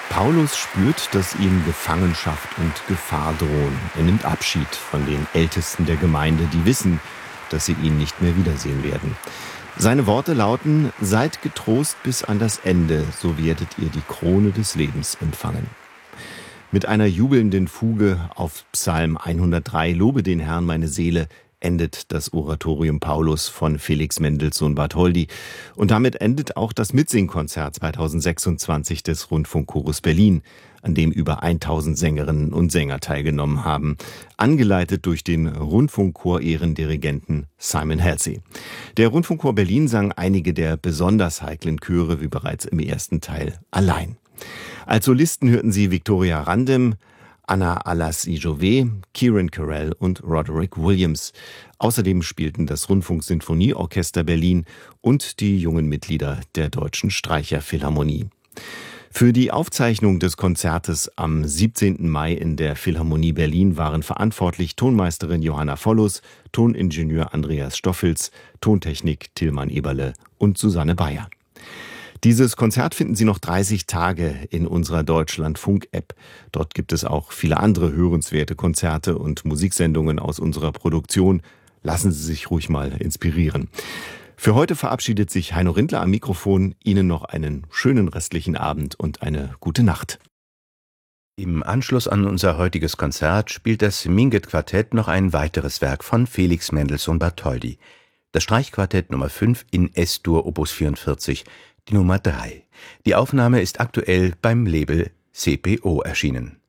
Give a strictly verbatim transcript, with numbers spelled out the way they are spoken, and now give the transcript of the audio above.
Paulus spürt, dass ihm Gefangenschaft und Gefahr drohen. Er nimmt Abschied von den Ältesten der Gemeinde, die wissen, dass sie ihn nicht mehr wiedersehen werden. Seine Worte lauten: Seid getrost bis an das Ende, so werdet ihr die Krone des Lebens empfangen. Mit einer jubelnden Fuge auf Psalm hundertdrei, Lobe den Herrn, meine Seele, endet das Oratorium Paulus von Felix Mendelssohn Bartholdy. Und damit endet auch das Mitsingkonzert zweitausendsechsundzwanzig des Rundfunkchores Berlin, an dem über tausend Sängerinnen und Sänger teilgenommen haben, angeleitet durch den Rundfunkchor-Ehrendirigenten Simon Halsey. Der Rundfunkchor Berlin sang einige der besonders heiklen Chöre, wie bereits im ersten Teil, allein. Als Solisten hörten Sie Victoria Randem, Anna Alas-Ijové, Kieran Carell und Roderick Williams. Außerdem spielten das Rundfunksinfonieorchester Berlin und die jungen Mitglieder der Deutschen Streicherphilharmonie. Für die Aufzeichnung des Konzertes am siebzehnten Mai in der Philharmonie Berlin waren verantwortlich Tonmeisterin Johanna Vollus, Toningenieur Andreas Stoffels, Tontechnik Tilman Eberle und Susanne Bayer. Dieses Konzert finden Sie noch dreißig Tage in unserer Deutschlandfunk-App. Dort gibt es auch viele andere hörenswerte Konzerte und Musiksendungen aus unserer Produktion. Lassen Sie sich ruhig mal inspirieren. Für heute verabschiedet sich Heino Rindler am Mikrofon. Ihnen noch einen schönen restlichen Abend und eine gute Nacht. Im Anschluss an unser heutiges Konzert spielt das Minget-Quartett noch ein weiteres Werk von Felix Mendelssohn Bartholdy. Das Streichquartett Nummer fünf in S-Dur Opus vierundvierzig, die Nummer drei. Die Aufnahme ist aktuell beim Label C P O erschienen.